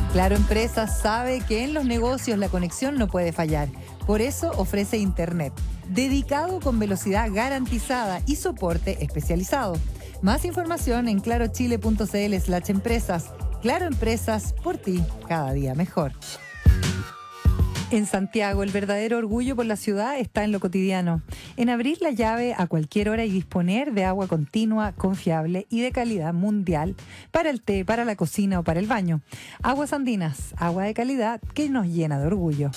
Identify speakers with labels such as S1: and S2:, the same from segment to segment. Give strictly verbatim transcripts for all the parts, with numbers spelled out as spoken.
S1: Claro Empresas sabe que en los negocios la conexión no puede fallar. Por eso ofrece Internet, dedicado con velocidad garantizada y soporte especializado. Más información en clarochile.cl slash empresas. Claro Empresas, por ti, cada día mejor. En Santiago, el verdadero orgullo por la ciudad está en lo cotidiano, en abrir la llave a cualquier hora y disponer de agua continua, confiable y de calidad mundial para el té, para la cocina o para el baño. Aguas Andinas, agua de calidad que nos llena de orgullo.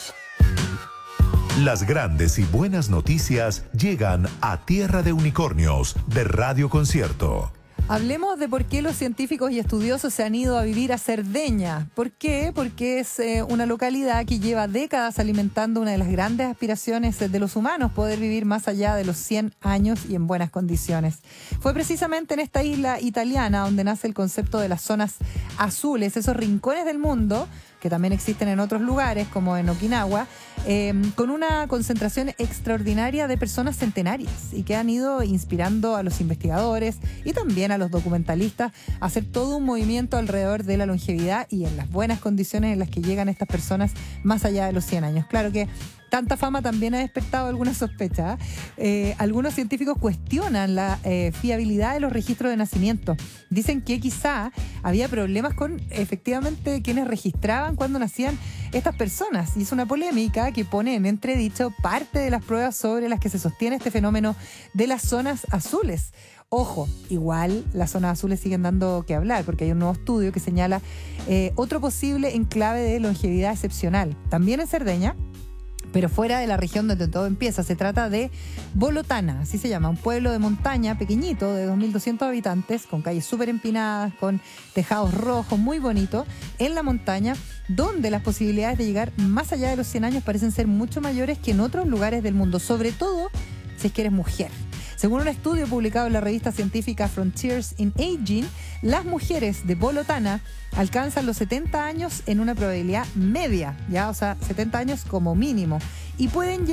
S2: Las grandes y buenas noticias llegan a Tierra de Unicornios de Radio Concierto.
S1: Hablemos de por qué los científicos y estudiosos se han ido a vivir a Cerdeña. ¿Por qué? Porque es eh, una localidad que lleva décadas alimentando una de las grandes aspiraciones de los humanos, poder vivir más allá de los cien años y en buenas condiciones. Fue precisamente en esta isla italiana donde nace el concepto de las zonas azules, esos rincones del mundo que también existen en otros lugares, como en Okinawa, eh, con una concentración extraordinaria de personas centenarias y que han ido inspirando a los investigadores y también a los documentalistas a hacer todo un movimiento alrededor de la longevidad y en las buenas condiciones en las que llegan estas personas más allá de los cien años. Claro que tanta fama también ha despertado algunas sospechas. Eh, algunos científicos cuestionan la eh, fiabilidad de los registros de nacimiento. Dicen que quizá había problemas con efectivamente quienes registraban cuando nacían estas personas. Y es una polémica que pone en entredicho parte de las pruebas sobre las que se sostiene este fenómeno de las zonas azules. Ojo, igual las zonas azules siguen dando que hablar porque hay un nuevo estudio que señala eh, otro posible enclave de longevidad excepcional. También en Cerdeña, pero fuera de la región donde todo empieza. Se trata de Bolotana, así se llama, un pueblo de montaña pequeñito de dos mil doscientos habitantes, con calles súper empinadas, con tejados rojos, muy bonito, en la montaña, donde las posibilidades de llegar más allá de los cien años parecen ser mucho mayores que en otros lugares del mundo, sobre todo si es que eres mujer. Según un estudio publicado en la revista científica Frontiers in Aging, las mujeres de Bolotana alcanzan los setenta años en una probabilidad media, ya, o sea, setenta años como mínimo, y pueden llegar